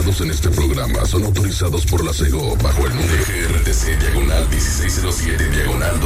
utilizados en este programa son autorizados por la SEGO bajo el número GRTC /1607/2000.